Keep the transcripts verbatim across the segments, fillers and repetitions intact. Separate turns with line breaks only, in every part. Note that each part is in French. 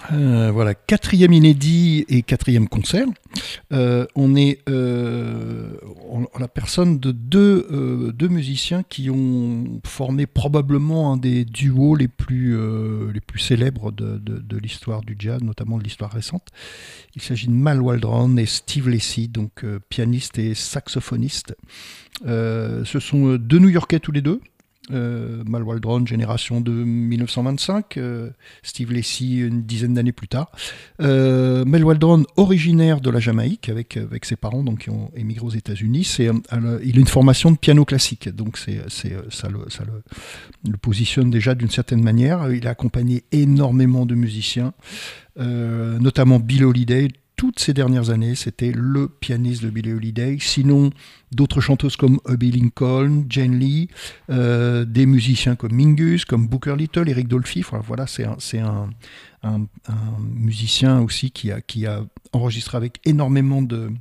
Euh, voilà, quatrième inédit et quatrième concert. Euh, on est euh, en, en la personne de deux, euh, deux musiciens qui ont formé probablement un des duos les plus, euh, les plus célèbres de, de, de l'histoire du jazz, notamment de l'histoire récente. Il s'agit de Mal Waldron et Steve Lacy, donc euh, pianiste et saxophoniste. Euh, ce sont deux New-Yorkais tous les deux. Euh, Mal Waldron, génération de mille neuf cent vingt-cinq, euh, Steve Lacy une dizaine d'années plus tard. Euh, Mal Waldron, originaire de la Jamaïque, avec, avec ses parents donc, qui ont émigré aux États-Unis, c'est, euh, il a une formation de piano classique, donc c'est, c'est, ça, le, ça le, le positionne déjà d'une certaine manière. Il a accompagné énormément de musiciens, euh, notamment Billie Holiday. Toutes ces dernières années, c'était le pianiste de Billie Holiday. Sinon, d'autres chanteuses comme Abbey Lincoln, Jane Lee, euh, des musiciens comme Mingus, comme Booker Little, Eric Dolphy. Enfin, voilà, c'est un, c'est un, un, un musicien aussi qui a, qui a enregistré avec énormément de,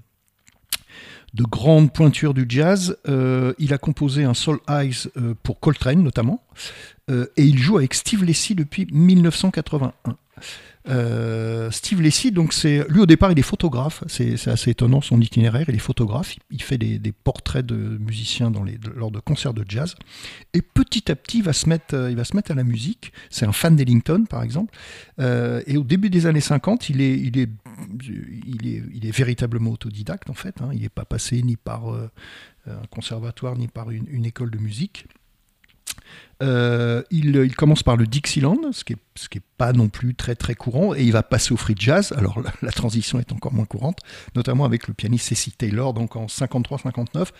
de grandes pointures du jazz. Euh, il a composé un Soul Eyes euh, pour Coltrane notamment. Euh, et il joue avec Steve Lacy depuis mille neuf cent quatre-vingt-un. Euh, Steve Lacy, donc c'est lui au départ, il est photographe. C'est, c'est assez étonnant son itinéraire. Il est photographe. Il, il fait des, des portraits de musiciens dans les, de, lors de concerts de jazz. Et petit à petit, il va se mettre, il va se mettre à la musique. C'est un fan d'Ellington, par exemple. Euh, et au début des années cinquante, il est, il est, il est, il est véritablement autodidacte en fait. Hein. Il n'est pas passé ni par euh, un conservatoire ni par une, une école de musique. Euh, il, il commence par le Dixieland, ce qui n'est ce qui est pas non plus très très courant, et il va passer au free jazz. Alors la, la transition est encore moins courante, notamment avec le pianiste Cecil Taylor, donc en cinquante-trois cinquante-neuf.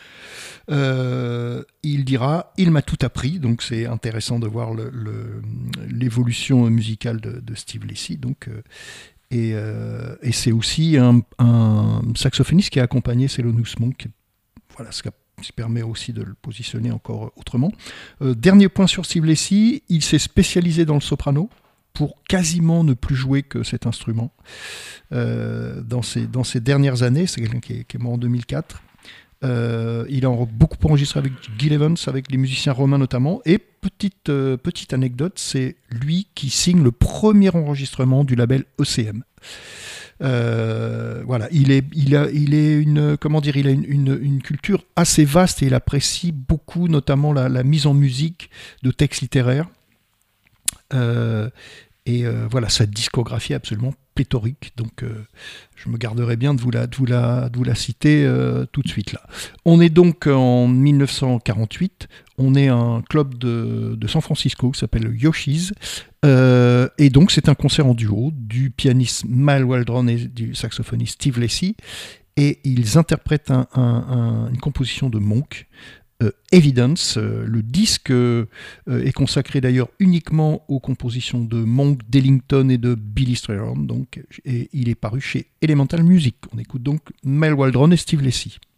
Euh, il dira « Il m'a tout appris », donc c'est intéressant de voir le, le, l'évolution musicale de, de Steve Lacy. Donc, euh, et, euh, et c'est aussi un, un saxophoniste qui a accompagné Thelonious Monk. Voilà ce qu'a qui permet aussi de le positionner encore autrement. Euh, dernier point sur Steve Lacy, il s'est spécialisé dans le soprano pour quasiment ne plus jouer que cet instrument. Euh, dans, ses, dans ses dernières années, c'est quelqu'un qui est, qui est mort en deux mille quatre. Euh, il a beaucoup enregistré avec Gil Evans, avec les musiciens romains notamment. Et petite, euh, petite anecdote, c'est lui qui signe le premier enregistrement du label E C M. Euh, voilà, il est, il a, il est une, comment dire, il a une, une, une culture assez vaste et il apprécie beaucoup, notamment la, la mise en musique de textes littéraires. Euh, et euh, voilà, sa discographie est absolument pléthorique. Donc, euh, je me garderai bien de vous la, de vous la, de vous la citer euh, tout de suite là. On est donc en mille neuf cent quarante-huit. On est un club de, de San Francisco qui s'appelle Yoshi's. Euh, et donc, c'est un concert en duo du pianiste Mal Waldron et du saxophoniste Steve Lacy. Et ils interprètent un, un, un, une composition de Monk, euh, Evidence. Euh, le disque euh, est consacré d'ailleurs uniquement aux compositions de Monk, d'Ellington et de Billy Strayhorn. Donc, et il est paru chez Elemental Music. On écoute donc Mal Waldron et Steve Lacy.